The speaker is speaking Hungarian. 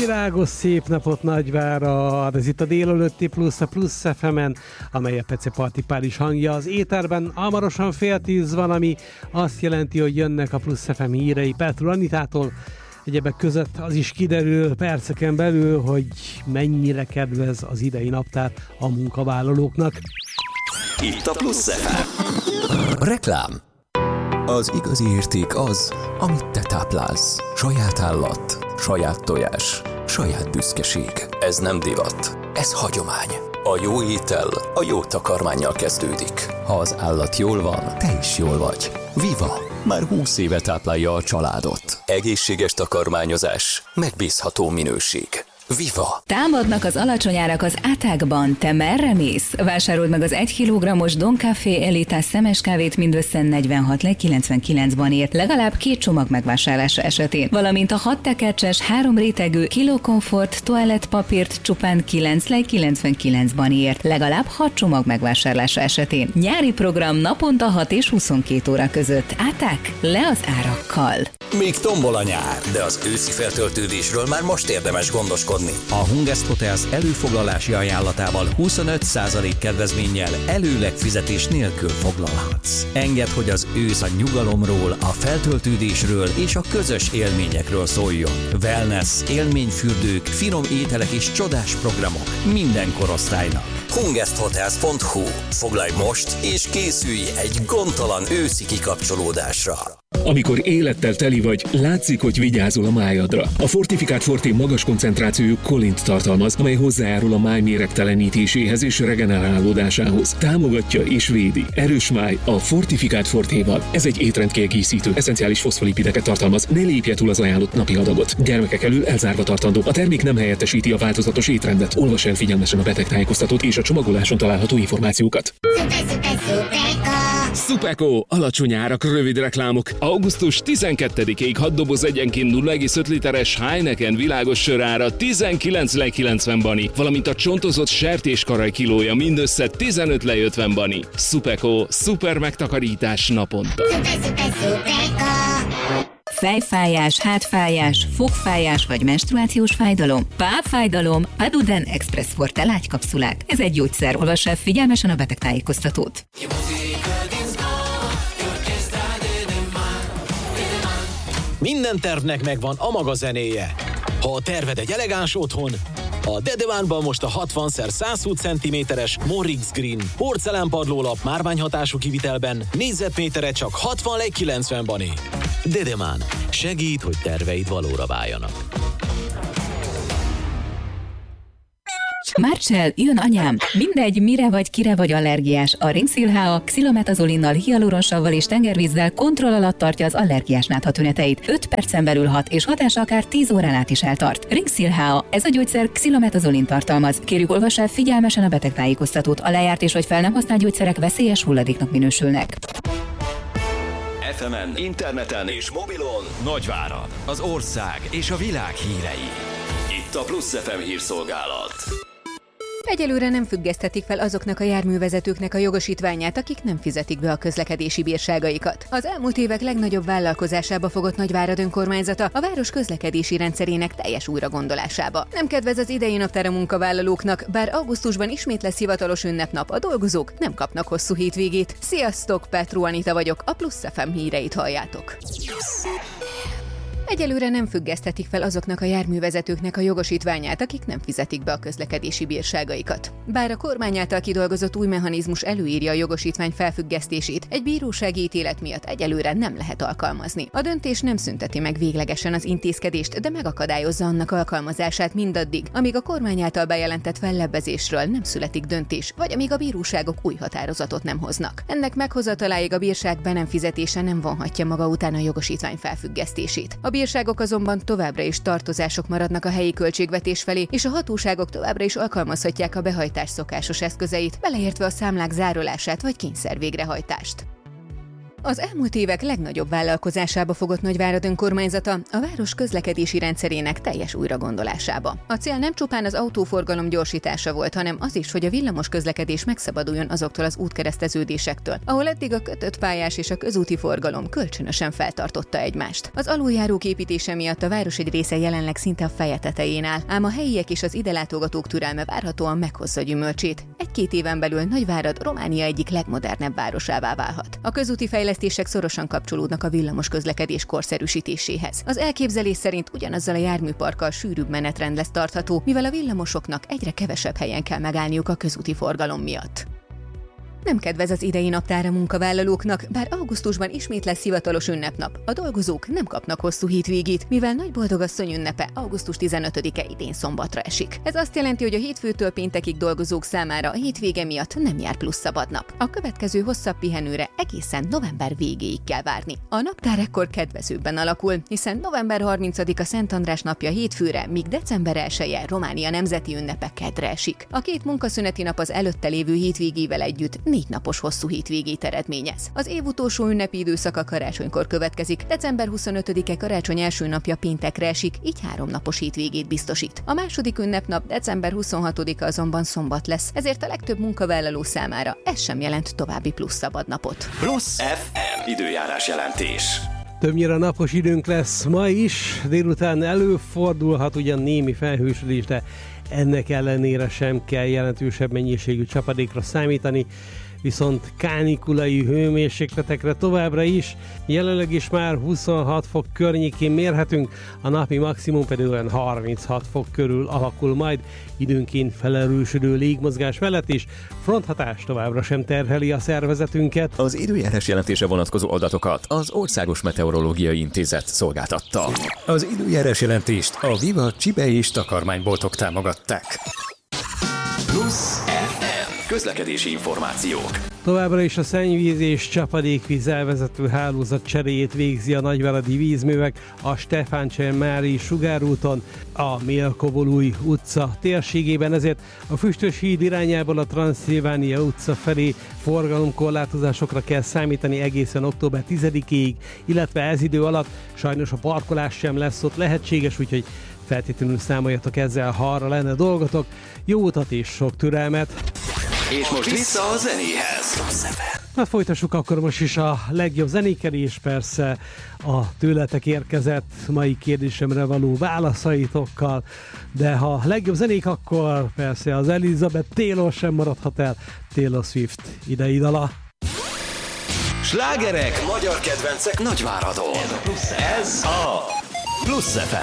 Virágos szép napot Nagyvárad, ez itt a délelőtti Plusz a Plusz FM-en, amely a Pece Parti Pál is hangja az éterben. Hamarosan 9:30 van, ami azt jelenti, hogy jönnek a Plusz FM hírei Petru Anitától. Egyebek között az is kiderül perceken belül, hogy mennyire kedvez az idei naptár a munkavállalóknak. Itt a Plusz FM. Reklám. Az igazi érték az, amit te táplálsz. Saját állat, saját tojás, saját büszkeség. Ez nem divat, ez hagyomány. A jó étel a jó takarmánnyal kezdődik. Ha az állat jól van, te is jól vagy. Viva! Már 20 éve táplálja a családot. Egészséges takarmányozás, megbízható minőség. Viva! Támadnak az alacsony árak az Átákban. Te merre mész? Vásárold meg az 1 kg-os Don Café Elitás szemes kávét mindössze 46,99-ban ért, legalább 2 csomag megvásárlása esetén. Valamint a 6 tekercses, 3 rétegű Kilo Comfort toalettpapírt csupán 9,99-ban ért, legalább 6 csomag megvásárlása esetén. Nyári program naponta 6 és 22 óra között. Áták, le az árakkal! Még tombol a nyár, de az őszi feltöltődésről már most érdemes gondoskodni. A Hungest Hotels előfoglalási ajánlatával 25% kedvezménnyel előleg fizetés nélkül foglalhatsz. Engedd, hogy az ősz a nyugalomról, a feltöltődésről és a közös élményekről szóljon. Wellness, élményfürdők, finom ételek és csodás programok minden korosztálynak. HungestHotels.hu. Foglalj most és készülj egy gondtalan őszi kikapcsolódásra. Amikor élettel teli vagy, látszik, hogy vigyázol a májadra. A Fortifikált Forté magas koncentrációjú kolint tartalmaz, amely hozzájárul a máj méregtelenítéséhez és regenerálódásához. Támogatja és védi. Erős máj a Fortifikált Fortéval. Ez egy étrendkiegészítő, eszenciális foszfolipideket tartalmaz. Ne lépje túl az ajánlott napi adagot. Gyermekek elől elzárva tartandó. A termék nem helyettesíti a változatos étrendet. Olvass el figyelmesen a betegtájékoztatót és a csomagoláson található információkat. Szupeko! Alacsony árak, rövid reklámok. Augusztus 12-ig 6 doboz egyenként 0,5 literes Heineken világos sör ára 19,90 bani, valamint a csontozott sertéskaraj kilója mindössze 15,50 bani. Szupeko, szuper megtakarítás naponta. Fejfájás, hátfájás, fogfájás vagy menstruációs fájdalom? Pápfájdalom, Paduden Express Forte lágykapszulák. Ez egy gyógyszer, olvass el figyelmesen a betegtájékoztatót. Minden tervnek megvan a maga zenéje. Ha a terved egy elegáns otthon, a Dedevánban most a 60x120 cm-es Morix Green porcelánpadlólap márványhatású kivitelben négyzetméterre csak 60,90 bani. Dedemán segít, hogy terveid valóra váljanak. Marcell, jön anyám! Mindegy, mire vagy, kire vagy allergiás. A Ringsil HA xilometazolinal, hialuronsavval és tengervízzel kontroll alatt tartja az allergiás nátha tüneteit. 5 percen belül hat, és hatása akár 10 órán át is eltart. Ringsil HA, ez a gyógyszer xilometazolin tartalmaz. Kérjük, olvass el figyelmesen a betegtájékoztatót. A lejárt és vagy fel nem használt gyógyszerek veszélyes hulladéknak minősülnek. FM-en, interneten és mobilon Nagyvárad, az ország és a világ hírei. Itt a Plusz FM hírszolgálat. Egyelőre nem függeszthetik fel azoknak a járművezetőknek a jogosítványát, akik nem fizetik be a közlekedési bírságaikat. Az elmúlt évek legnagyobb vállalkozásába fogott Nagyvárad önkormányzata a város közlekedési rendszerének teljes újragondolásába. Nem kedvez az idei naptár a munkavállalóknak, bár augusztusban ismét lesz hivatalos ünnepnap, a dolgozók nem kapnak hosszú hétvégét. Sziasztok, Petru Anita vagyok, a Plusz FM híreit halljátok. Egyelőre nem függeszthetik fel azoknak a járművezetőknek a jogosítványát, akik nem fizetik be a közlekedési bírságaikat. Bár a kormány által kidolgozott új mechanizmus előírja a jogosítvány felfüggesztését, egy bírósági ítélet miatt egyelőre nem lehet alkalmazni. A döntés nem szünteti meg véglegesen az intézkedést, de megakadályozza annak alkalmazását mindaddig, amíg a kormány által bejelentett fellebbezésről nem születik döntés, vagy amíg a bíróságok új határozatot nem hoznak. Ennek meghozataláig a bírság be nem fizetése nem vonhatja maga után a jogosítvány felfüggesztését. A bírságok azonban továbbra is tartozások maradnak a helyi költségvetés felé, és a hatóságok továbbra is alkalmazhatják a behajtás szokásos eszközeit, beleértve a számlák zárolását vagy kényszer végrehajtást. Az elmúlt évek legnagyobb vállalkozásába fogott Nagyvárad önkormányzata, a város közlekedési rendszerének teljes újragondolásába. A cél nem csupán az autóforgalom gyorsítása volt, hanem az is, hogy a villamos közlekedés megszabaduljon azoktól az útkereszteződésektől, ahol eddig a kötött pályás és a közúti forgalom kölcsönösen feltartotta egymást. Az aluljárók építése miatt a város egy része jelenleg szinte a feje tetején áll, ám a helyiek és az ide látogatók türelme várhatóan meghozza gyümölcsét. 1-2 éven belül Nagyvárad Románia egyik legmodernebb városává válhat. A közúti fejlesztések szorosan kapcsolódnak a villamos közlekedés korszerűsítéséhez. Az elképzelés szerint ugyanazzal a járműparkkal sűrűbb menetrend lesz tartható, mivel a villamosoknak egyre kevesebb helyen kell megállniuk a közúti forgalom miatt. Nem kedvez az idei naptár a munkavállalóknak, bár augusztusban ismét lesz hivatalos ünnepnap. A dolgozók nem kapnak hosszú hétvégét, mivel Nagy Boldogasszony ünnepe augusztus 15-e idén szombatra esik. Ez azt jelenti, hogy a hétfőtől péntekig dolgozók számára a hétvége miatt nem jár plusz szabadnap. A következő hosszabb pihenőre egészen november végéig kell várni. A naptár ekkor kedvezőbben alakul, hiszen november 30-a Szent András napja hétfőre, míg december 1-e Románia nemzeti ünnepe kedre esik. A 2 munkaszüneti nap az előtte lévő hétvégével együtt 4 napos hosszú hétvégét eredményez. Az év utolsó ünnepi időszaka karácsonykor következik, december 25-e karácsony első napja péntekre esik, így 3 napos hétvégét biztosít. A második ünnepnap december 26-a azonban szombat lesz, ezért a legtöbb munkavállaló számára ez sem jelent további plusz szabadnapot. Plusz FM időjárás jelentés. Többnyire napos időnk lesz ma is, délután előfordulhat ugyan némi felhősödés, de ennek ellenére sem kell jelentősebb mennyiségű csapadékra számítani, viszont kánikulai hőmérsékletekre továbbra is, jelenleg is már 26 fok környékén mérhetünk, a napi maximum pedig olyan 36 fok körül alakul majd, időnként felerősödő légmozgás mellett is, fronthatás továbbra sem terheli a szervezetünket. Az időjárás jelentése vonatkozó adatokat az Országos Meteorológiai Intézet szolgáltatta. Az időjárás jelentést a Viva Csibe és takarmányboltok támogatták. Plusz FM közlekedési információk. Továbbra is a szennyvíz és csapadékvíz elvezető hálózat cseréjét végzi a nagyváradi vízművek a Stefáncser-Mári sugárúton, a Mélkovolúj utca térségében, ezért a Füstös híd irányából a Transzilvánia utca felé forgalomkorlátozásokra kell számítani egészen október 10-ig, illetve ez idő alatt sajnos a parkolás sem lesz ott lehetséges, úgyhogy feltétlenül számoljatok ezzel, ha arra lenne dolgotok. Jó utat és sok türelmet! És most vissza a zenéhez. Na, folytassuk akkor most is a legjobb zenékkel, és persze a tőletek érkezett mai kérdésemre való válaszaitokkal. De ha legjobb zenék, akkor persze az Elizabeth Taylor sem maradhat el. Taylor Swift idei dala. Slágerek, magyar kedvencek Nagyváradon. Ez a Plusz FM.